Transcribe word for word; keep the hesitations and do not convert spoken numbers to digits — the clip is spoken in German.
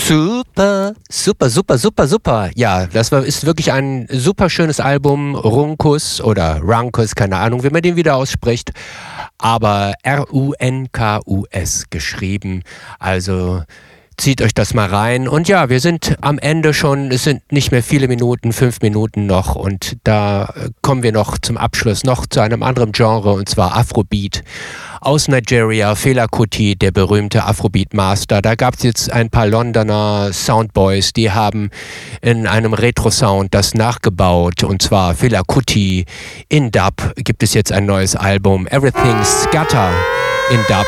Super, super, super, super, super. Ja, das war, ist wirklich ein super schönes Album. Runkus oder Runkus, keine Ahnung, wie man den wieder ausspricht. Aber R U N K U S geschrieben. Also zieht euch das mal rein. Und ja, wir sind am Ende schon, es sind nicht mehr viele Minuten, fünf Minuten noch. Und da kommen wir noch zum Abschluss noch zu einem anderen Genre, und zwar Afrobeat. Aus Nigeria, Fela Kuti, der berühmte Afrobeat-Master. Da gab es jetzt ein paar Londoner Soundboys, die haben in einem Retro-Sound das nachgebaut. Und zwar Fela Kuti in Dub gibt es jetzt ein neues Album. Everything Scatter in Dub.